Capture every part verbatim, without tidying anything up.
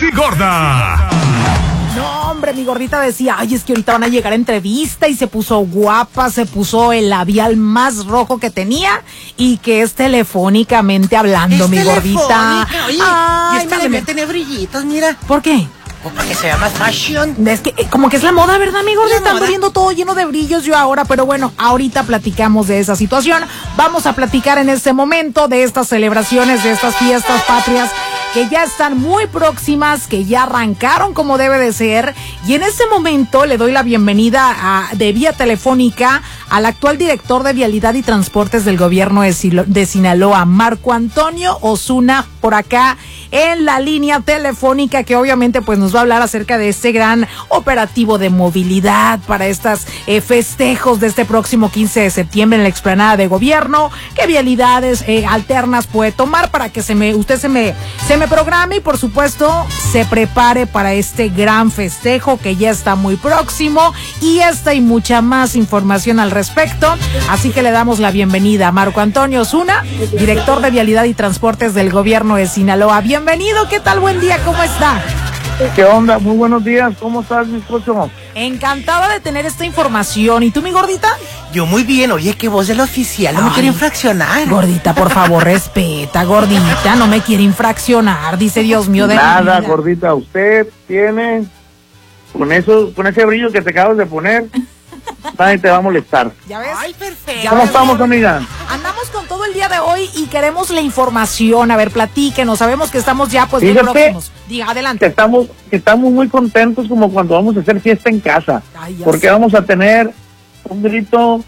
mi gorda. No, hombre, mi gordita decía, ay, es que ahorita van a llegar a entrevista y se puso guapa, se puso el labial más rojo que tenía y que es telefónicamente hablando, es mi gordita. Oye, ay, y esta me- debe tener brillitos, mira. ¿Por qué? O para que se vea más fashion. Es que eh, como que es la moda, ¿verdad, mi gordita? La Ando moda. viendo todo lleno de brillos yo ahora, pero bueno, ahorita platicamos de esa situación. Vamos a platicar en este momento de estas celebraciones, de estas fiestas patrias que ya están muy próximas, que ya arrancaron como debe de ser. Y en este momento le doy la bienvenida a, de vía telefónica al actual director de Vialidad y Transportes del gobierno de, Silo, de Sinaloa, Marco Antonio Osuna, por acá en la línea telefónica, que obviamente pues nos va a hablar acerca de este gran operativo de movilidad para estos eh, festejos de este próximo quince de septiembre en la explanada de gobierno, qué vialidades eh, alternas puede tomar para que se me, usted se me, se me programe y por supuesto se prepare para este gran festejo que ya está muy próximo, y esta y mucha más información al respecto. Así que le damos la bienvenida a Marco Antonio Osuna, director de Vialidad y Transportes del gobierno de Sinaloa. Bienvenido, ¿qué tal? Buen día, ¿cómo está? ¿Qué onda? Muy buenos días, ¿cómo estás, mi esposo? Encantada de tener esta información. ¿Y tú, mi gordita? Yo muy bien, oye, que voz del oficial, no me Ay. quiero infraccionar. Gordita, por favor, respeta, gordita, no me quiere infraccionar, dice Dios mío de mi Nada, vida. gordita, usted tiene, con eso, con ese brillo que te acabas de poner, nadie te va a molestar. ¿Ya ves? Ay, perfecto. Ya ¿Cómo ves, estamos, mi amiga? Andamos con todo el día de hoy y queremos la información. A ver, platíquenos, sabemos que estamos ya pues muy Fíjate próximos. Diga, Que adelante. estamos, que estamos muy contentos como cuando vamos a hacer fiesta en casa, Ay, ya porque sé. vamos a tener un grito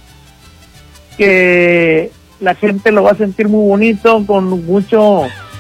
que la gente lo va a sentir muy bonito, con mucho,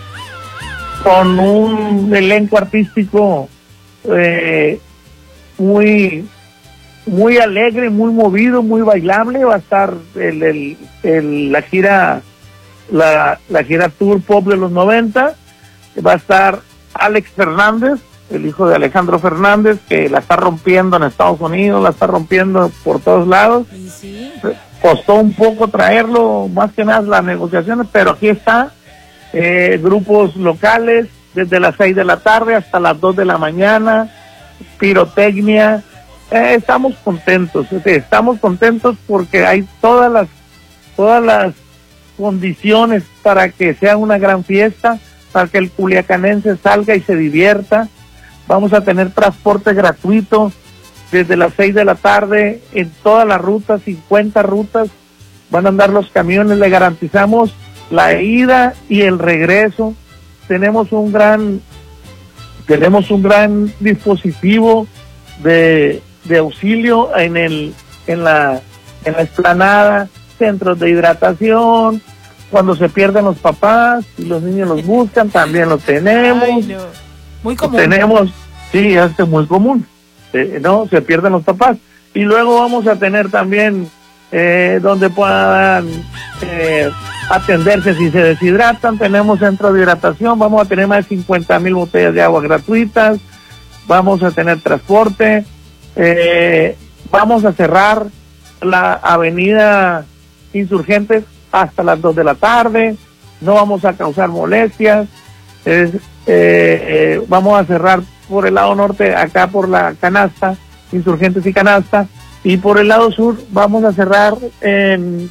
con un elenco artístico eh, muy muy alegre, muy movido, muy bailable. Va a estar el, el, el- la gira la, la gira Tour Pop de los noventa. Va a estar Alex Fernández, el hijo de Alejandro Fernández, que la está rompiendo en Estados Unidos, la está rompiendo por todos lados. Y sí. Costó un poco traerlo, más que nada las negociaciones, pero aquí está. Eh, grupos locales desde las seis de la tarde hasta las dos de la mañana, pirotecnia. Eh, estamos contentos, es decir, estamos contentos porque hay todas las todas las condiciones para que sea una gran fiesta, para que el culiacanense salga y se divierta. Vamos a tener transporte gratuito desde las seis de la tarde en todas las rutas, cincuenta rutas, van a andar los camiones, le garantizamos la ida y el regreso. Tenemos un gran, tenemos un gran dispositivo de, de auxilio en el, en la, en la explanada, centros de hidratación, cuando se pierden los papás y los niños los buscan, también lo tenemos. Ay, no. Muy común. Tenemos, sí, este es muy común, eh, ¿no? Se pierden los papás. Y luego vamos a tener también eh, donde puedan eh, atenderse si se deshidratan. Tenemos centro de hidratación, vamos a tener más de cincuenta mil botellas de agua gratuitas, vamos a tener transporte, eh, vamos a cerrar la avenida Insurgentes hasta las dos de la tarde, no vamos a causar molestias. Es, eh, eh, vamos a cerrar por el lado norte, acá por la Canasta, Insurgentes y Canasta, y por el lado sur vamos a cerrar en,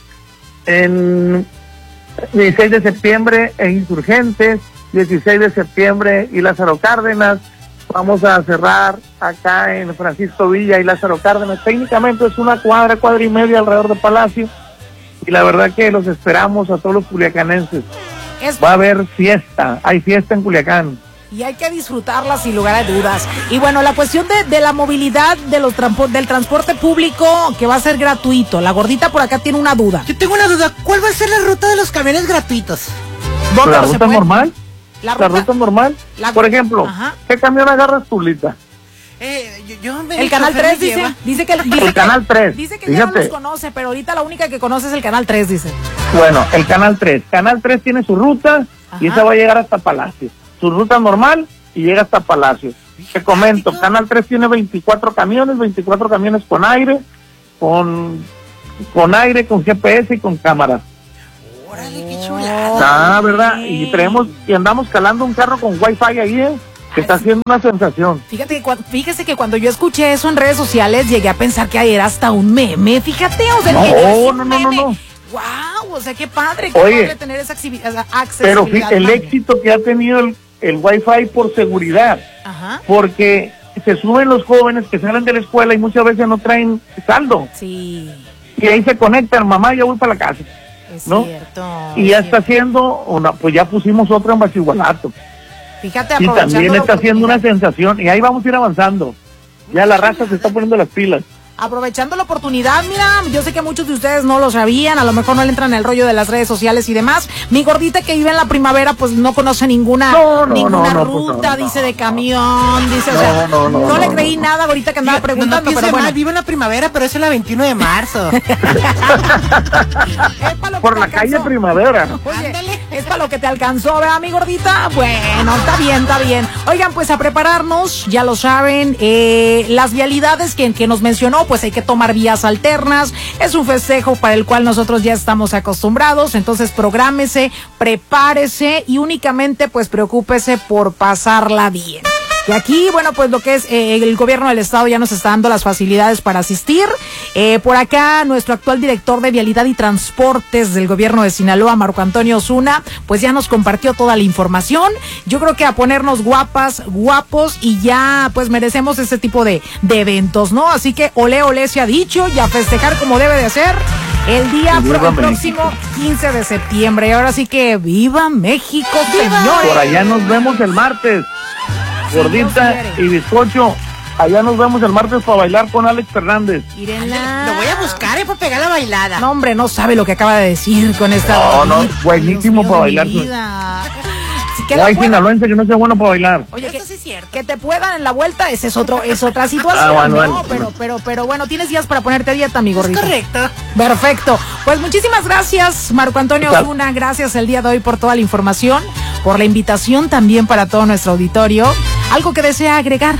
en dieciséis de septiembre en Insurgentes, dieciséis de septiembre y Lázaro Cárdenas. Vamos a cerrar acá en Francisco Villa y Lázaro Cárdenas. Técnicamente es una cuadra, cuadra y media alrededor del Palacio, y la verdad que los esperamos a todos los culiacanenses. Es- Va a haber fiesta, hay fiesta en Culiacán. Y hay que disfrutarla sin lugar a dudas. Y bueno, la cuestión de, de la movilidad de los trampo- del transporte público, que va a ser gratuito. La gordita por acá tiene una duda. Yo tengo una duda, ¿cuál va a ser la ruta de los camiones gratuitos? ¿Dónde ¿La no se ruta puede? normal? La ¿La ruta, ruta normal? la- Por ejemplo, Ajá. ¿qué camión agarras tú, Lita? Eh, yo, yo me- El mi Canal chofer tres me dice, lleva. dice que dice El que- Canal tres, Dice que ya no fíjate. los conoce, pero ahorita la única que conoce es el Canal tres, dice. Bueno, el Canal tres. Canal tres tiene su ruta y Ajá. esa va a llegar hasta Palacio. Su ruta normal y llega hasta Palacio. Te comento, Canal tres tiene veinticuatro camiones, veinticuatro camiones con aire, con, con aire, con G P S y con cámaras. Órale, qué chulada. Ah, ¿verdad? Y traemos, y andamos calando un carro con wifi ahí, ¿eh? que está haciendo una sensación. Fíjate que, cua- fíjese que cuando yo escuché eso en redes sociales, llegué a pensar que ahí era hasta un meme. Fíjate, o sea, No, que es un no, no, no, meme. no. Wow, o sea, qué padre, qué Oye, padre tener esa accevi- esa Pero accesibilidad. fí- el padre. éxito que ha tenido el, el Wi-Fi por seguridad, Ajá, porque se suben los jóvenes que salen de la escuela y muchas veces no traen saldo. sí, Y ahí se conectan, mamá, ya voy para la casa. es ¿no? cierto. Y ya es está cierto. haciendo, una, pues ya pusimos otra en Bachigualato. Fíjate, Y aprovechando también la está haciendo una oportunidad. sensación. Y ahí vamos a ir avanzando. Ya la raza se está poniendo las pilas. Aprovechando la oportunidad, mira, yo sé que muchos de ustedes no lo sabían, a lo mejor no le entran en el rollo de las redes sociales y demás. Mi gordita que vive en la primavera, pues no conoce ninguna, No, no, ninguna no, no, pues, ruta, no, dice no, de camión, dice, o No, sea, no, no, no le no, creí no. nada ahorita que andaba No, no preguntando, piense pero bueno. mal, vivo en la primavera, pero es el veintiuno de marzo. Es pa' lo que Por te la calle alcanzó. Primavera. Oye, es para lo que te alcanzó, ¿verdad, mi gordita? Bueno, está bien, está bien. Oigan, pues a prepararnos, ya lo saben, eh, las vialidades que, que nos mencionó, pues hay que tomar vías alternas. Es un festejo para el cual nosotros ya estamos acostumbrados, entonces prográmese, prepárese y únicamente pues preocúpese por pasarla bien. Y aquí, bueno, pues lo que es eh, el gobierno del estado ya nos está dando las facilidades para asistir. Eh, por acá, nuestro actual director de Vialidad y Transportes del gobierno de Sinaloa, Marco Antonio Osuna, pues ya nos compartió toda la información. Yo creo que a ponernos guapas, guapos y ya pues merecemos ese tipo de, de eventos, ¿no? Así que olé, olé se ha dicho y a festejar como debe de ser el día Viva pro- el México. próximo quince de septiembre. Y ahora sí que ¡viva México, señores! Por allá nos vemos el martes. Gordita Dios quiere. y bizcocho. Allá nos vemos el martes para bailar con Alex Fernández. Mírenla. Lo voy a buscar, eh, para pegar la bailada. No, hombre, no sabe lo que acaba de decir con esta. No, no, Dios buenísimo mío para de mi bailar. vida. Si que No la hay puedan- sinaloense que no sea bueno para bailar. Oye, que, Eso sí es cierto. que te puedan en la vuelta, ese es otro, es otra situación. Ah, bueno, no, bueno. pero, pero, pero bueno, tienes días para ponerte a dieta, mi Es gordito. correcto. Perfecto. Pues muchísimas gracias, Marco Antonio Claro. Osuna. Gracias el día de hoy por toda la información, por la invitación también para todo nuestro auditorio. ¿Algo que desea agregar?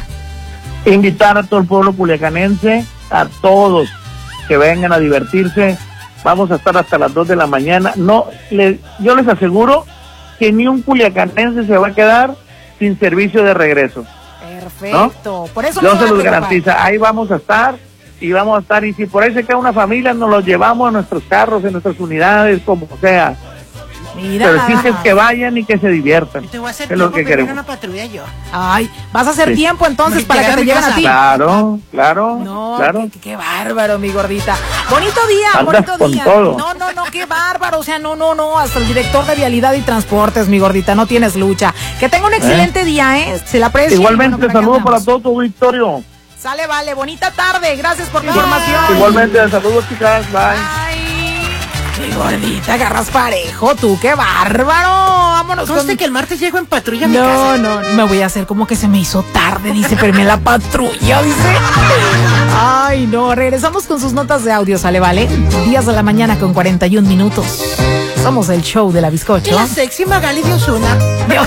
Invitar a todo el pueblo culiacanense, a todos que vengan a divertirse. Vamos a estar hasta las dos de la mañana. No, le, yo les aseguro que ni un culiacanense se va a quedar sin servicio de regreso. Perfecto. Por eso Yo no se van a los preocupar. garantiza. Ahí vamos a estar y vamos a estar. Y si por ahí se queda una familia, nos los llevamos en nuestros carros, en nuestras unidades, como sea. Mira, Pero nada sí que, más. que vayan y que se diviertan. Yo te voy a hacer Es lo tiempo que para ir a queremos. una patrulla yo. Ay, vas a hacer Sí. tiempo entonces Me para que llegan te a mi lleguen a casa. ti. Claro, claro, No, claro. qué, qué bárbaro, mi gordita. Bonito día, Andas bonito con día. todo. No, no, no, qué bárbaro. O sea, no, no, no. Hasta el director de Vialidad y Transportes, mi gordita, no tienes lucha. Que tenga un excelente día, ¿eh? Se la aprecia. Igualmente, Bueno, por acá saludos para andamos. todo tu auditorio. Sale, vale. Bonita tarde. Gracias por la Bye. información. Igualmente, saludos, chicas. Bye. Ay, mi gordita, agarras parejo, tú, qué bárbaro. Vámonos con... Conste que el martes llego en patrulla a mi No, casa. no, me voy a hacer como que se me hizo tarde, dice, pero me la patrulla, dice. Ay, no, regresamos con sus notas de audio, ¿sale, vale? diez de la mañana con cuarenta y un minutos. Somos el show de la bizcocho. Y la sexy Magali de Osuna.